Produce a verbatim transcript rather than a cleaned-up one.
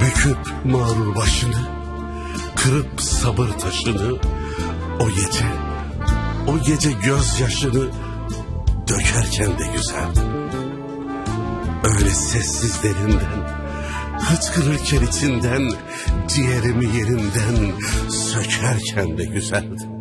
Büküp mağrur başını, kırıp sabır taşını, o gece, o gece gözyaşını dökerken de güzeldi. Öyle sessiz derinden, hıçkırırken içinden, ciğerimi yerinden sökerken de güzeldi.